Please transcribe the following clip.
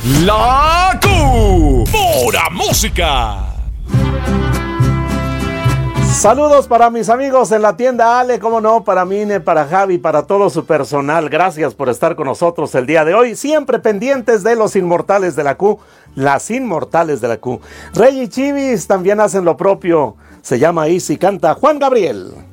La Q. Pura música. Saludos para mis amigos en la tienda Ale, cómo no, para Mine, para Javi, para todo su personal. Gracias por estar con nosotros el día de hoy, siempre pendientes de los inmortales de la Q, las inmortales de la Q. Rey y Chivis también hacen lo propio. Se llama Easy, canta Juan Gabriel.